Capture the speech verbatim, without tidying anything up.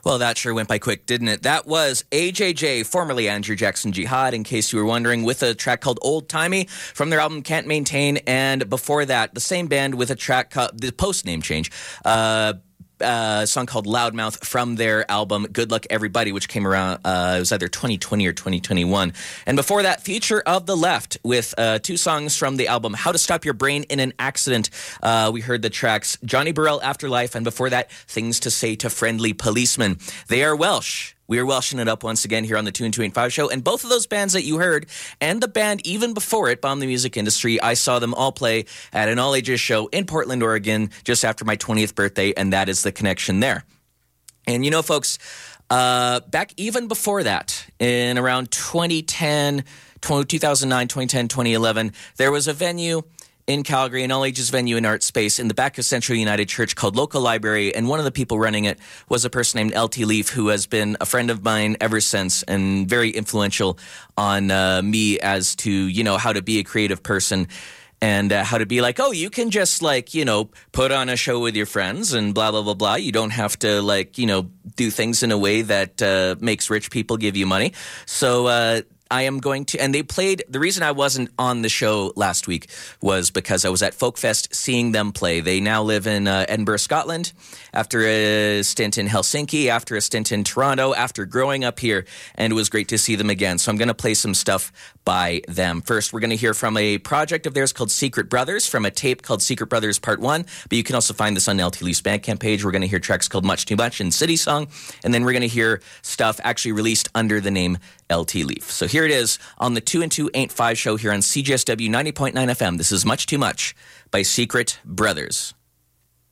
Well, that sure went by quick, didn't it? That was A J J, formerly Andrew Jackson Jihad, in case you were wondering, with a track called Old Timey from their album Can't Maintain. And before that, the same band with a track called, the post name change, uh, Uh, a song called Loudmouth from their album Good Luck Everybody, which came around, uh, it was either twenty twenty or twenty twenty-one. And before that, Future of the Left with uh, two songs from the album How to Stop Your Brain in an Accident. Uh, we heard the tracks Johnny Burrell, Afterlife, and before that, Things to Say to Friendly Policemen. They are Welsh. We are Welshing it up once again here on the two and two eighty-five show. And both of those bands that you heard, and the band even before it, Bomb the Music Industry, I saw them all play at an all-ages show in Portland, Oregon, just after my twentieth birthday, and that is the connection there. And you know, folks, uh, back even before that, in around twenty ten, two thousand nine, twenty ten, twenty eleven, there was a venue in Calgary, an all-ages venue in art space in the back of Central United Church called Local Library, and one of the people running it was a person named L T Leaf, who has been a friend of mine ever since and very influential on uh, me as to, you know, how to be a creative person and uh, how to be like, oh, you can just, like, you know, put on a show with your friends and blah, blah, blah, blah. You don't have to, like, you know, do things in a way that uh, makes rich people give you money. So, uh, I am going to, and they played, the reason I wasn't on the show last week was because I was at Folkfest seeing them play. They now live in uh, Edinburgh, Scotland, after a stint in Helsinki, after a stint in Toronto, after growing up here, and it was great to see them again. So I'm going to play some stuff by them. First, we're going to hear from a project of theirs called Secret Brothers, from a tape called Secret Brothers Part one, but you can also find this on L T Leaf's Bandcamp page. We're going to hear tracks called Much Too Much and City Song, and then we're going to hear stuff actually released under the name L T Leaf. So here it is on the two and two eighty-five show here on C J S W ninety point nine F M. This is Much Too Much by Secret Brothers.